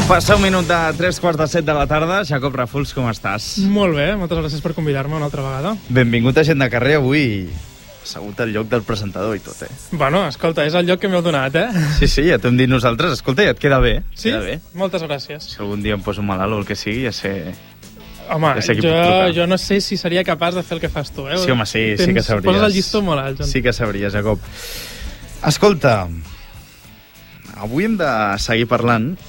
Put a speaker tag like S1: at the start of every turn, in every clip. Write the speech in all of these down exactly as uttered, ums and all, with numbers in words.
S1: Passa un minut de tres quarts de set de la tarda. Jacob Ràfols, com estàs?
S2: Molt bé, moltes gràcies per convidar-me una altra vegada.
S1: Benvingut a Gent de Carrer, avui assegut al lloc del presentador i tot, eh?
S2: Bueno, escolta, és el lloc que m'heu donat, eh?
S1: Sí, sí, ja t'ho hem dit nosaltres. Escolta, ja et queda bé.
S2: Sí?
S1: Queda bé.
S2: Moltes gràcies.
S1: Si algun dia em poso malalt o el que sigui, ja sé...
S2: Home,
S1: ja sé
S2: jo, jo no sé si seria capaç de fer el que fas tu, eh?
S1: Sí, home, sí,
S2: Tens,
S1: sí que sabries.
S2: Poses el llistó molt alt, Joan.
S1: Sí que sabries, Jacob. Escolta, avui hem de seguir parlant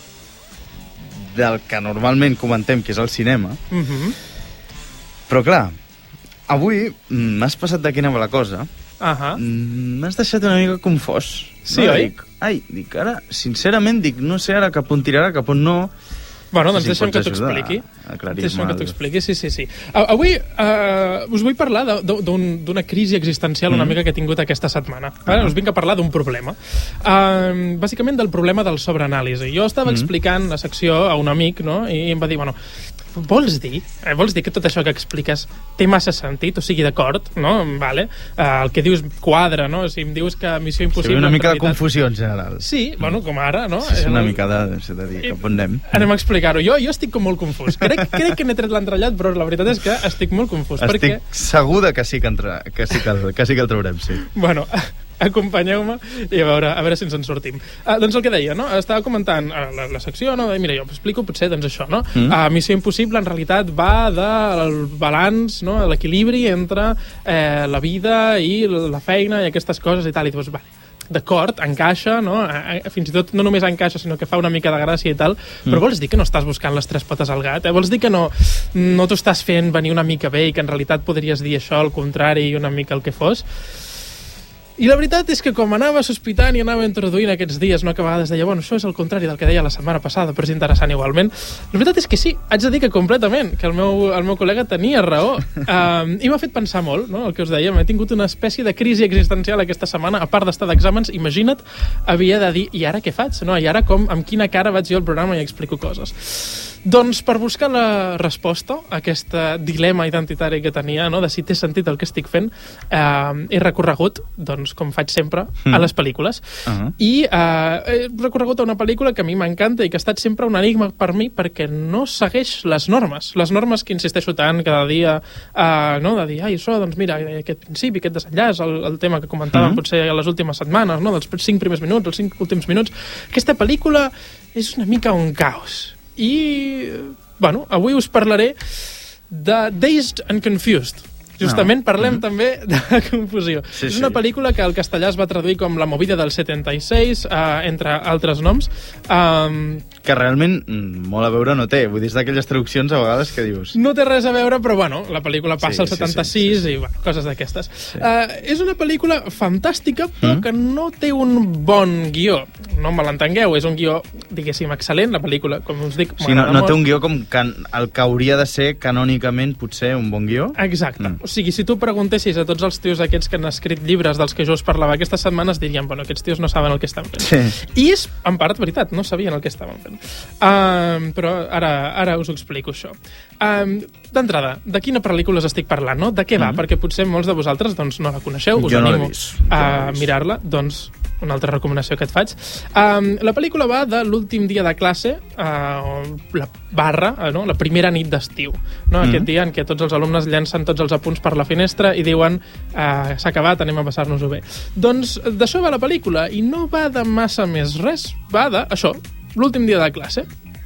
S1: del que normalment comentem, que és el cinema.
S2: Uh -huh.
S1: Però, clar, avui m'has passat de quina va la cosa.
S2: Uh -huh.
S1: M'has deixat una mica confós.
S2: Sí,
S1: no?
S2: oi?
S1: Dic, ai, dic, ara, sincerament, dic, no sé ara cap on tirarà, cap on no...
S2: Bueno, doncs
S1: si
S2: deixa'm que t'ho
S1: ajudar
S2: expliqui.
S1: a aclarir-me
S2: Deixa'm que
S1: el-
S2: t'ho expliqui, sí, sí, sí. Uh, avui uh, us vull parlar de- d'un- d'una crisi existencial una
S1: Mm.
S2: mica que he tingut aquesta setmana. Vale? Us vinc a parlar d'un problema. Uh, bàsicament del problema del sobreanàlisi. Jo estava
S1: Mm.
S2: explicant la secció a un amic, no?, i em va dir, bueno, vols dir, eh, vols dir que tot això que expliques té massa sentit, o sigui, d'acord, no? Vale. Uh, el que dius quadra, no? Si em dius que Missió
S1: Sí,
S2: Impossible...
S1: una
S2: en
S1: mica de
S2: realitat-
S1: confusió en general.
S2: Sí, bueno, com ara, no?
S1: Sí, és una
S2: Eh,
S1: mica de, de dir, cap on anem.
S2: Anem a explicar-ho. Jo, jo estic com molt confús. Crec, crec que n'he tret l'entrellat, però la veritat és que estic molt confús.
S1: Estic
S2: Perquè,
S1: segur de que sí que, entra, que, sí que, el, que sí que el traurem, sí.
S2: bueno, acompanyeu-me i a veure, a veure si ens en sortim. Uh, doncs el que deia, no? Estava comentant uh, la, la secció, no? Mira, jo explico potser doncs això, no?
S1: Mm.
S2: Uh, Missió Impossible en realitat va del balanç, no? L'equilibri entre eh, la vida i la feina i aquestes coses i tal. I dius, vale, d'acord, encaixa, no? Eh, fins i tot no només encaixa, sinó que fa una mica de gràcia i tal, mm. però vols dir que no estàs buscant les tres potes al gat? Eh? Vols dir que no, no t'ho estàs fent venir una mica bé i que en realitat podries dir això, al contrari, i una mica el que fos? I la veritat és que com anava sospitant i anava introduint aquests dies, no, que a vegades deia, bueno, això és el contrari del que deia la setmana passada, però és interessant igualment, la veritat és que sí, haig de dir que completament, que el meu, el meu col·lega tenia raó. Um, I m'ha fet pensar molt, no?, el que us deia, m'he tingut una espècie de crisi existencial aquesta setmana, a part d'estar d'exàmens, imagina't, havia de dir, i ara què faig? No? I ara com, amb quina cara vaig jo al programa i explico coses? Doncs per buscar la resposta a aquest dilema identitari que tenia, no?, de si té sentit el que estic fent, eh, he recorregut, doncs, com faig sempre, mm. a les pel·lícules.
S1: Uh -huh.
S2: I eh, he recorregut a una pel·lícula que a mi m'encanta i que ha estat sempre un enigma per mi perquè no segueix les normes. Les normes que insisteixo tant cada dia, eh, no?, de dir, ai, això, doncs mira, aquest principi, aquest desenllaç, el, el tema que comentàvem mm. potser a les últimes setmanes, no?, dels cinc primers minuts, els cinc últims minuts. Aquesta pel·lícula és una mica un caos. I, bueno, avui us parlaré de Dazed and Confused. Justament
S1: No.
S2: parlem
S1: Mm.
S2: també de confusió.
S1: Sí,
S2: és una
S1: sí.
S2: pel·lícula que al castellà es va traduir com La movida del setanta-sis, eh, entre altres noms. Um,
S1: Que realment mm, molt a veure no té. Vull dir, és d'aquelles traduccions a vegades que dius...
S2: no té res a veure, però bueno, la pel·lícula passa
S1: Sí,
S2: al
S1: sí,
S2: setanta-sis
S1: sí, sí, sí.
S2: i bueno, coses d'aquestes. Sí. Uh, és una pel·lícula fantàstica, però
S1: Mm.
S2: que no té un bon guió. No me l'entengueu, és un guió, diguéssim, excel·lent, la pel·lícula, com us dic,
S1: Sí, no,
S2: m'agrada
S1: no
S2: molt.
S1: té un guió com can, el que hauria de ser canònicament potser un bon guió.
S2: Exacte.
S1: Mm.
S2: O sigui, si tu preguntessis a tots els tios aquests que han escrit llibres dels que jo us parlava aquestes setmanes, dirien, bueno, aquests tios no saben el que estan fent.
S1: Sí.
S2: I és, en part, veritat, no sabien el que estaven fent. Um, però ara, ara us ho explico, això. Um, D'entrada, de quina pel·lícula us estic parlant, no? De què va?
S1: Mm.
S2: Perquè potser molts de vosaltres doncs, no la coneixeu, us
S1: Jo no l'he
S2: animo
S1: vist. Jo no
S2: a
S1: l'he vist.
S2: mirar-la. Doncs una altra recomanació que et faig. Um, la pel·lícula va de l'últim dia de classe, uh, la barra, uh, no? la primera nit d'estiu. No?
S1: Mm.
S2: Aquest dia en què tots els alumnes llancen tots els apunts per la finestra i diuen uh, s'ha acabat, anem a passar-nos-ho bé. Doncs d'això va la pel·lícula, i no va de massa més res. Va de, això, l'últim dia de classe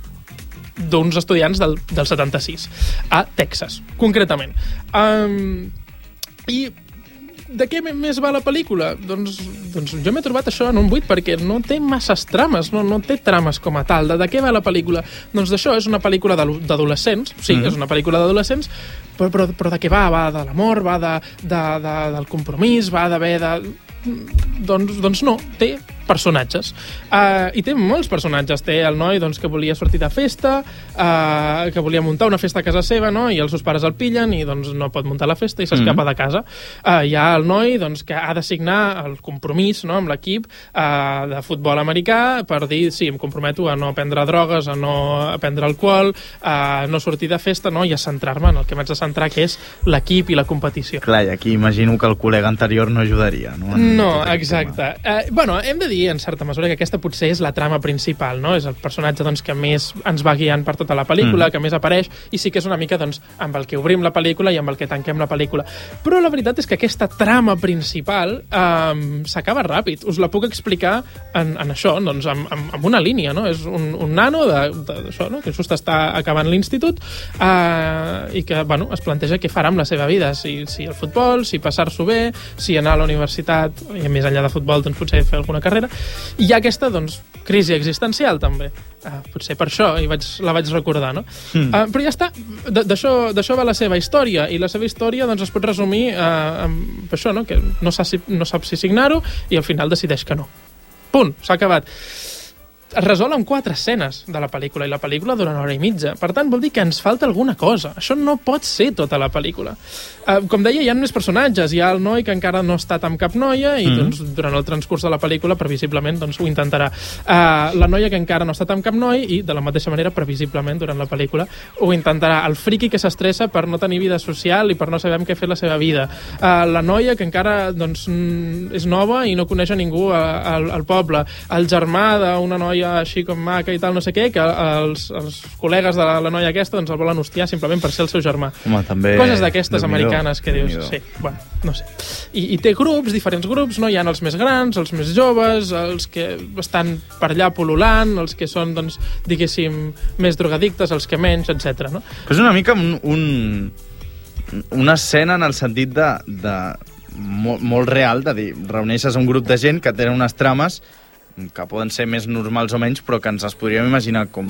S2: d'uns estudiants del, del setanta-sis a Texas, concretament. Um, I de què més va la pel·lícula? Doncs, doncs jo m'he trobat això en un vuit perquè no té masses trames, no, no té trames com a tal. De, de què va la pel·lícula? Doncs d'això, és una pel·lícula d'ado- d'adolescents, sí, mm. és una pel·lícula d'adolescents, però, però, però de què va? Va de l'amor, va de, de, de, del compromís, va d'haver de... Doncs, doncs no, té personatges. Uh, I té molts personatges. Té el noi doncs, que volia sortir de festa, uh, que volia muntar una festa a casa seva, no? I els seus pares el pillen i doncs, no pot muntar la festa i s'escapa mm-hmm. de casa. Uh, hi ha el noi doncs, que ha de signar el compromís, no? amb l'equip uh, de futbol americà per dir, sí, em comprometo a no prendre drogues, a no prendre alcohol, a no sortir de festa, no? I a centrar-me en el que m'haig de centrar, que és l'equip i la competició.
S1: Clar, i aquí imagino que el col·lega anterior no ajudaria, no? En
S2: No,
S1: tot aquest
S2: exacte. Eh, bueno, hem de dir dir, en certa mesura, que aquesta potser és la trama principal, no? És el personatge doncs, que més ens va guiant per tota la pel·lícula, mm. que més apareix, i sí que és una mica doncs, amb el que obrim la pel·lícula i amb el que tanquem la pel·lícula. Però la veritat és que aquesta trama principal eh, s'acaba ràpid. Us la puc explicar en, en això, doncs, amb, amb, amb una línia, no? És un, un nano de, de, d'això, no? Que just està acabant l'institut eh, i que, bueno, es planteja què farà amb la seva vida, si, si el futbol, si passar-s'ho bé, si anar a la universitat, i més enllà de futbol, doncs potser fer alguna carrera. I hi ha aquesta, doncs, crisi existencial, també. Uh, potser per això i vaig, la vaig recordar, no? Mm. Uh, però ja està. D'això va la seva història, i la seva història doncs, es pot resumir uh, amb això, no? Que no sap si, no sap si signar-ho i al final decideix que no. Punt, s'ha acabat. Es resol en quatre escenes de la pel·lícula, i la pel·lícula dura una hora i mitja. Per tant, vol dir que ens falta alguna cosa. Això no pot ser tota la pel·lícula. Uh, com deia, hi ha més personatges. Hi ha el noi que encara no ha estat amb cap noia i mm. doncs, durant el transcurs de la pel·lícula, previsiblement, doncs, ho intentarà. Uh, la noia que encara no ha estat amb cap noi i, de la mateixa manera, previsiblement, durant la pel·lícula, ho intentarà. El friqui que s'estressa per no tenir vida social i per no saber què fer la seva vida. Uh, la noia que encara doncs, és nova i no coneix a ningú al, al poble. El germà d'una noia així com maca i tal, no sé què, que els, els col·legues de la, la noia aquesta doncs el volen hostiar simplement per ser el seu germà.
S1: Home, també...
S2: Coses d'aquestes americanes que dius... Sí, bueno, no sé. I, I té grups, diferents grups, no? Hi ha els més grans, els més joves, els que estan per allà pol·lulant, els que són, doncs, diguéssim, més drogadictes, els que menys, etcètera. No?
S1: És una mica un, un, una escena en el sentit de, de molt, molt real, de dir, reuneixes un grup de gent que tenen unes trames que poden ser més normals o menys, però que ens les podríem imaginar com...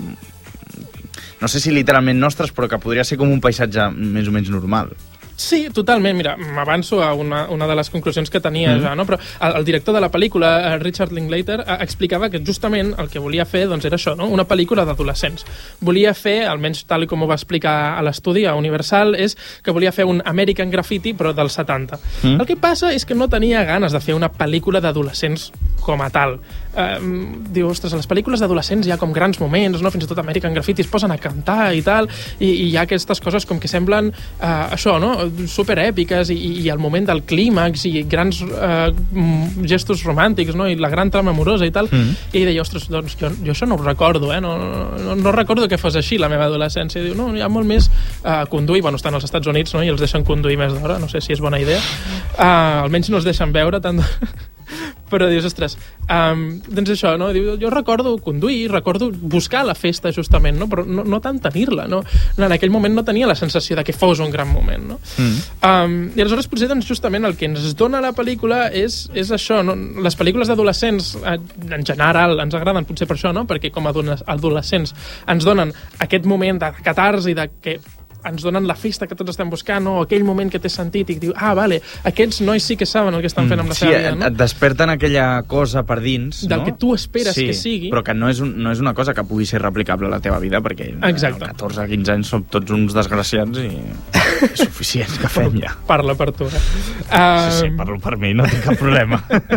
S1: No sé si literalment nostres, però que podria ser com un paisatge més o menys normal.
S2: Sí, totalment. Mira, m'avanço a una, una de les conclusions que tenia mm. ja, no? Però el, el director de la pel·lícula, Richard Linklater, explicava que justament el que volia fer doncs, era això, no? Una pel·lícula d'adolescents. Volia fer, almenys tal com ho va explicar a l'estudi, a Universal, és que volia fer un American Graffiti, però dels setanta. Mm. El que passa és que no tenia ganes de fer una pel·lícula d'adolescents com a tal. Eh, diu, ostres, a les pel·lícules d'adolescents hi ha com grans moments, no? Fins i tot American Graffiti es posen a cantar i tal, i, i hi ha aquestes coses com que semblen eh, això, no? Superèpiques i, i el moment del clímax i grans eh, gestos romàntics, no? I la gran trama amorosa i tal, mm. i deia, ostres, doncs jo, jo això no ho recordo, eh? No, no, no recordo que fos així la meva adolescència. I diu, no, hi ha molt més eh, conduir, bueno, estan als Estats Units, no? I els deixen conduir més d'hora, no sé si és bona idea, uh, almenys no els deixen veure tant d'hora. Però dius, ostres, um, doncs això, no? Diu, jo recordo conduir, recordo buscar la festa, justament, no? Però no, no tant tenir-la, no? En aquell moment no tenia la sensació de que fos un gran moment, no? Mm. Um, I aleshores, potser, doncs, justament el que ens dona la pel·lícula és, és això, no? Les pel·lícules d'adolescents, en general, ens agraden potser per això, no? Perquè com a adolescents ens donen aquest moment de catarsi, de que ens donen la festa que tots estem buscant, o aquell moment que té sentit i diu, ah, vale, aquests nois sí que saben el que estan fent amb la
S1: sí,
S2: seva vida, no?
S1: Et desperten aquella cosa per dins,
S2: del
S1: no?
S2: que tu esperes
S1: sí,
S2: que sigui.
S1: Però que no és, un, no és una cosa que pugui ser replicable a la teva vida, perquè
S2: exacte.
S1: A catorze a quinze anys som tots uns desgraciats i és suficient que fem ja.
S2: Parla per tu. Eh?
S1: Uh... Sí, sí, parlo per mi, no tinc cap problema.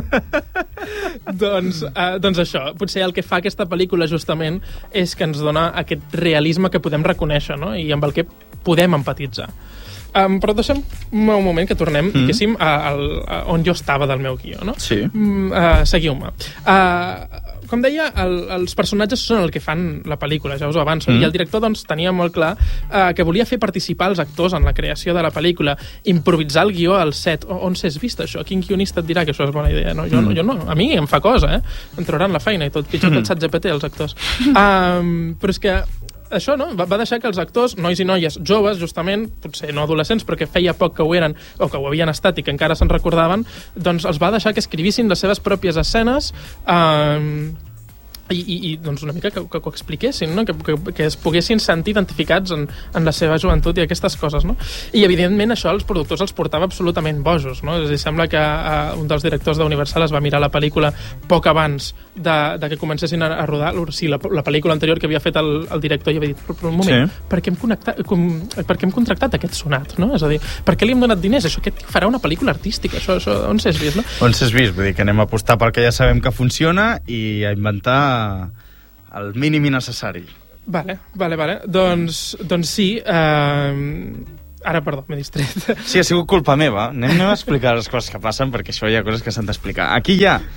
S2: doncs, uh, doncs això, potser el que fa aquesta pel·lícula justament és que ens dona aquest realisme que podem reconèixer, no? I amb el que podem empatitzar. Um, però deixem un moment que tornem, mm. diguéssim, a, a, a on jo estava del meu guió, no?
S1: Sí.
S2: Mm, uh, seguiu-me. Uh, com deia, el, els personatges són el que fan la pel·lícula, ja us ho avanço, mm. i el director doncs, tenia molt clar uh, que volia fer participar els actors en la creació de la pel·lícula, improvisar el guió al set. O, on s'has vist això? Quin guionista et dirà que això és bona idea? No, jo, mm. no, jo no. A mi em fa cosa, eh? Em trauran la feina i tot. Pitjor mm. que el xat G P T, els actors. Um, però és que això, no? Va deixar que els actors, nois i noies joves, justament, potser no adolescents, però que feia poc que ho eren, o que ho havien estat i que encara se'n recordaven, doncs els va deixar que escrivissin les seves pròpies escenes, eh, i, i, i doncs una mica que, que, que ho expliquessin, no? que, que, que es poguessin sentir identificats en, en la seva joventut i aquestes coses, no? I evidentment això als productors els portava absolutament bojos, no? És a dir, sembla que uh, un dels directors d'Universal es va mirar la pel·lícula poc abans de, de que comencessin a, a rodar. Sí, la, la pel·lícula anterior que havia fet el, el director i havia dit, però, però un moment, sí. per, què hem connectat, com, per què hem contractat aquest sonat, no? És a dir, per què li hem donat diners? Això aquest farà una pel·lícula artística, això, això on s'has vist, no?
S1: On s'has vist, vull dir que anem a apostar pel que ja sabem que funciona i a inventar el mínim necessari.
S2: Vale, vale, vale. Doncs, doncs sí, eh... ara, perdó, m'he distret.
S1: Sí, ha sigut culpa meva. Anem, anem a explicar les coses que passen, perquè això hi ha coses que s'han d'explicar. Aquí hi ha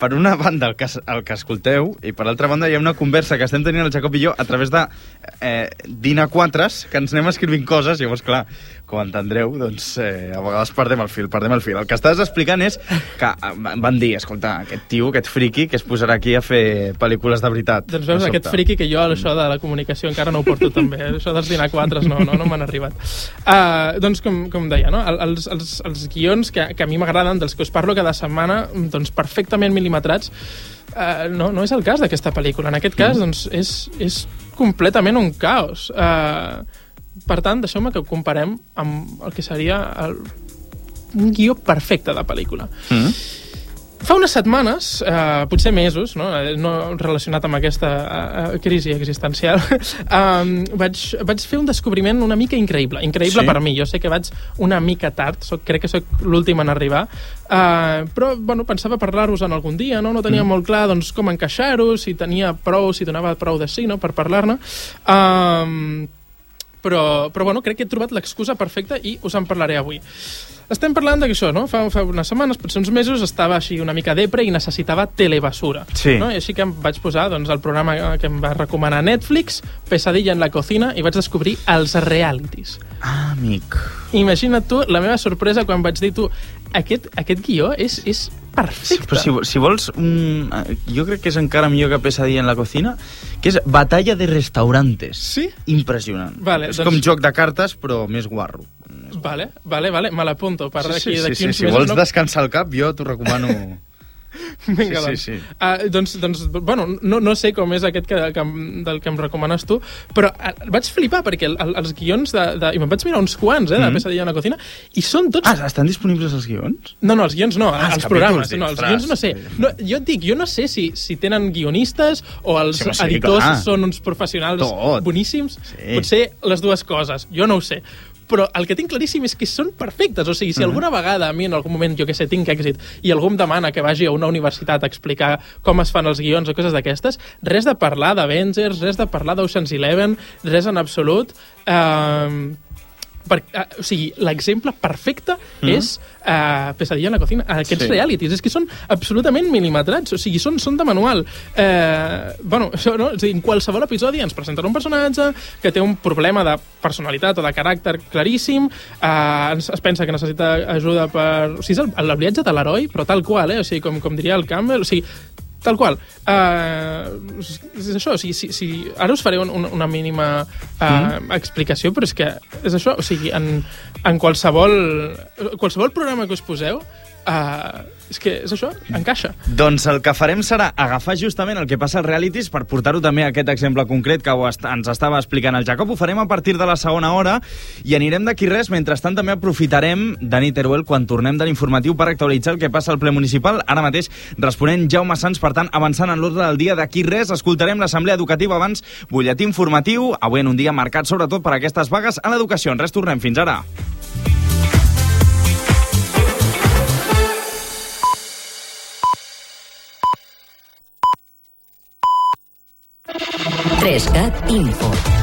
S1: per una banda el que, el que escolteu i per l'altra banda hi ha una conversa que estem tenint el Jacob i jo a través de eh, dinar quatres, que ens anem escrivint coses, i llavors, clar, com entendreu, doncs eh, a vegades perdem el fil, perdem el fil. El que estàs explicant és que van dir, escolta, aquest tio, aquest friqui, que es posarà aquí a fer pel·lícules de veritat.
S2: Doncs veus, aquest friqui que jo, això de la comunicació, encara no ho porto tan bé. Això dels dinar quatres no, no, no m'han arribat. Uh, doncs, com, com deia, no? els, els, els guions que, que a mi m'agraden, dels que us parlo cada setmana, doncs perfectament mil·limetrats, uh, no, no és el cas d'aquesta pel·lícula. En aquest cas, doncs, és, és completament un caos. Uh, per tant, deixeu-me que ho comparem amb el que seria el, un guió perfecte de pel·lícula. Mm. Fa unes setmanes, eh, potser mesos, no, no relacionat amb aquesta eh, crisi existencial, eh, vaig, vaig fer un descobriment una mica increïble. Increïble sí? Per mi. Jo sé que vaig una mica tard, soc, crec que sóc l'últim en arribar, eh, però bueno, pensava parlar-vos en algun dia, no, no tenia mm. molt clar doncs, com encaixar-ho, si tenia prou, si donava prou de sí, no, per parlar-ne. Eh, però, però bueno, crec que he trobat l'excusa perfecta i us en parlaré avui. Estem parlant de que això, no? Fa, fa unes setmanes, potser uns mesos, estava així una mica depre i necessitava telebasura.
S1: Sí.
S2: No? I així que em vaig posar doncs, el programa que em va recomanar Netflix, Pesadilla en la cocina, i vaig descobrir els realities.
S1: Ah, amic.
S2: Imagina't tu la meva sorpresa quan vaig dir tu, aquest, aquest guió és, és perfecte.
S1: Sí, però si, si vols, un, jo crec que és encara millor que Pesadilla en la cocina, que és Batalla de Restaurantes.
S2: Sí?
S1: Impressionant.
S2: Vale,
S1: és
S2: doncs...
S1: com joc de cartes, però més guarro.
S2: Vale, vale, vale, me l'apunto. Per
S1: sí,
S2: d'aquí,
S1: sí,
S2: d'aquí
S1: sí,
S2: uns
S1: sí. Si
S2: mesos,
S1: vols
S2: no...
S1: descansar el cap, jo t'ho recomano.
S2: Vinga,
S1: sí,
S2: doncs.
S1: sí, sí.
S2: Uh, doncs, doncs, bueno, no, no sé com és aquest que, que, del que em recomanes tu, però uh, vaig flipar perquè el, el, els guions de, de... I me'n vaig mirar uns quants, eh, de mm. Pesadilla en la cocina, i són tots...
S1: Ah, estan disponibles els guions?
S2: No, no, els guions no, ah, els, els programes.
S1: Dic,
S2: no, els guions no sé. No, jo et dic, jo no sé si, si tenen guionistes o els
S1: sí, sí,
S2: editors
S1: clar.
S2: són uns professionals
S1: Tot.
S2: boníssims.
S1: Sí.
S2: Potser les dues coses, jo no ho sé. Però el que tinc claríssim és que són perfectes. O sigui, si alguna vegada a mi en algun moment, jo que sé, tinc èxit i algú em demana que vagi a una universitat a explicar com es fan els guions o coses d'aquestes, res de parlar d'Avengers, res de parlar d'Ocean's Eleven, res en absolut. Uh, per, uh, o sigui, l'exemple perfecte mm. és uh, Pesadilla en la cocina. Aquests sí. realities, és que són absolutament mil·limetrats, o sigui, són, són de manual. Uh, bueno, això, no? És a dir, en qualsevol episodi ens presenten un personatge que té un problema de personalitat o de caràcter claríssim, uh, es, es pensa que necessita ajuda per... O sigui, és el, el viatge de l'heroi, però tal qual, eh? O sigui, com, com diria el Campbell, o sigui, tal qual. Uh, és això, o sigui, si, si, ara us faré un, un, una mínima uh, mm. explicació, però és que és això, o sigui, en, en qualsevol, qualsevol programa que us poseu, uh, és que és això, encaixa.
S1: Doncs el que farem serà agafar justament el que passa als realities per portar-ho també a aquest exemple concret que est ens estava explicant el Jacob. Ho farem a partir de la segona hora i anirem d'aquí res. Mentrestant també aprofitarem de nit Teruel quan tornem de l'informatiu per actualitzar el que passa al ple municipal. Ara mateix responent Jaume Sans, per tant, avançant en l'ordre del dia. D'aquí res escoltarem l'assemblea educativa, abans butlletí informatiu, avui en un dia marcat sobretot per aquestes vagues a l'educació. En res, tornem. Fins ara.
S3: tres cat Info.